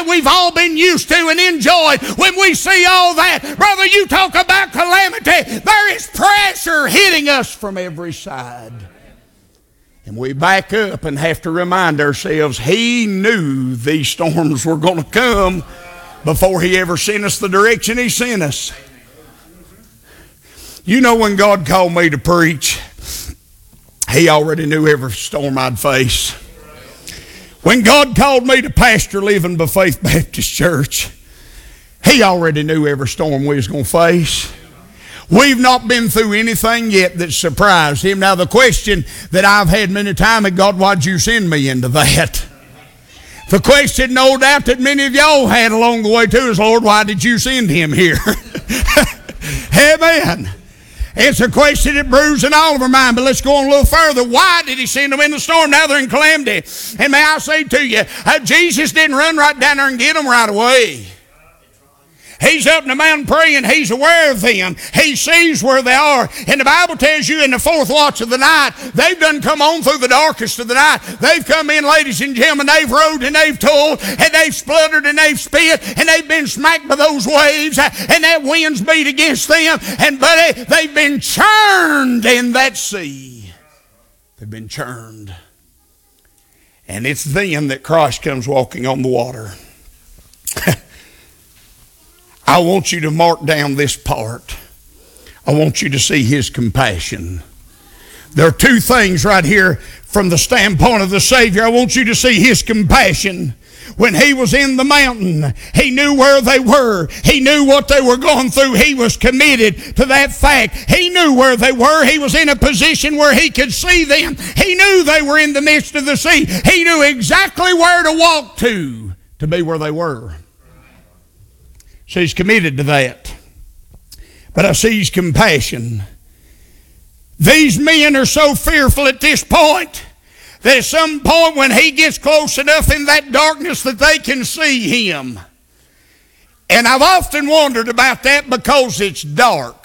we've all been used to and enjoyed, when we see all that, brother, you talk about calamity. There is pressure hitting us from every side. And we back up and have to remind ourselves, He knew these storms were going to come before He ever sent us the direction He sent us. You know, when God called me to preach, He already knew every storm I'd face. When God called me to pastor Living by Faith Baptist Church, He already knew every storm we was going to face. We've not been through anything yet that surprised Him. Now, the question that I've had many times is, God, why'd you send me into that? The question, no doubt, that many of y'all had along the way too is, Lord, why did you send him here? Amen. It's a question that brews in all of our mind, but let's go on a little further. Why did He send them in the storm? Now they're in calamity. And may I say to you, Jesus didn't run right down there and get them right away. He's up in the mountain praying. He's aware of them. He sees where they are. And the Bible tells you in the fourth watch of the night, they've done come on through the darkest of the night. They've come in, ladies and gentlemen, they've rode and they've toiled and they've spluttered and they've spit and they've been smacked by those waves and that wind's beat against them. And buddy, they've been churned in that sea. They've been churned. And it's then that Christ comes walking on the water. I want you to mark down this part. I want you to see His compassion. There are two things right here from the standpoint of the Savior. I want you to see His compassion. When He was in the mountain, He knew where they were. He knew what they were going through. He was committed to that fact. He knew where they were. He was in a position where He could see them. He knew they were in the midst of the sea. He knew exactly where to walk to be where they were. So He's committed to that. But I see His compassion. These men are so fearful at this point that at some point when He gets close enough in that darkness that they can see Him. And I've often wondered about that because it's dark.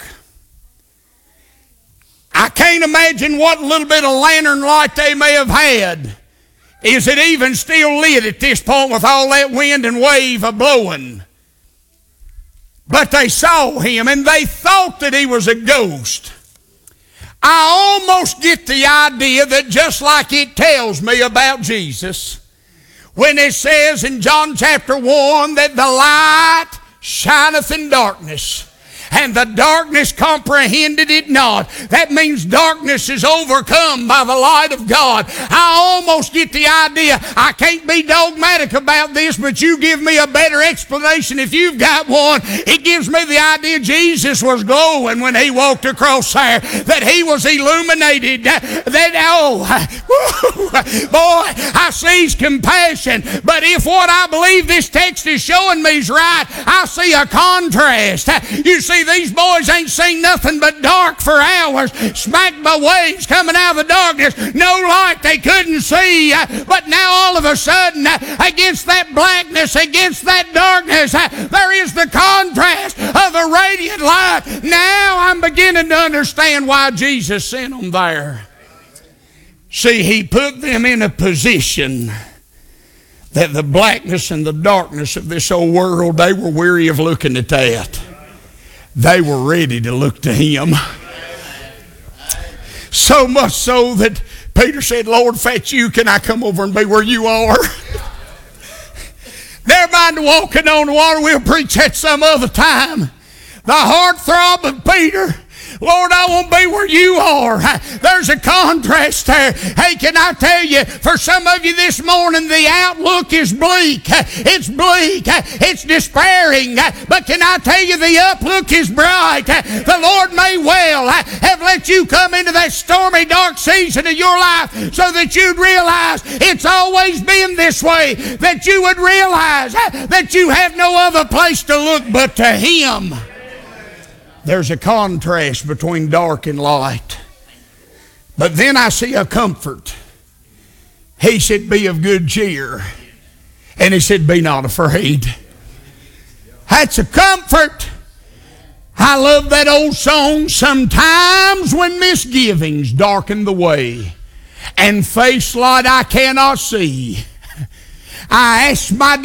I can't imagine what little bit of lantern light they may have had. Is it even still lit at this point with all that wind and wave a-blowing? But they saw Him and they thought that He was a ghost. I almost get the idea that just like it tells me about Jesus, when it says in John chapter 1 that the light shineth in darkness, and the darkness comprehended it not. That means darkness is overcome by the light of God. I almost get the idea. I can't be dogmatic about this, but you give me a better explanation if you've got one. It gives me the idea Jesus was glowing when He walked across there, that He was illuminated, boy, I see His compassion. But if what I believe this text is showing me is right, I see a contrast. You see, these boys ain't seen nothing but dark for hours, smacked by waves coming out of the darkness, no light, they couldn't see. But now all of a sudden, against that blackness, against that darkness, there is the contrast of a radiant light. Now I'm beginning to understand why Jesus sent them there. See, He put them in a position that the blackness and the darkness of this old world, they were weary of looking at that. They were ready to look to Him. So much so that Peter said, Lord, fetch you, can I come over and be where you are? Never mind walking on the water, we'll preach that some other time. The heartthrob of Peter, Lord, I want to be where you are. There's a contrast there. Hey, can I tell you, for some of you this morning, the outlook is bleak. It's bleak. It's despairing. But can I tell you, the outlook is bright. The Lord may well have let you come into that stormy, dark season of your life so that you'd realize it's always been this way. That you would realize that you have no other place to look but to Him. There's a contrast between dark and light. But then I see a comfort. He said, be of good cheer. And He said, be not afraid. That's a comfort. I love that old song, sometimes when misgivings darken the way and face light I cannot see, I ask my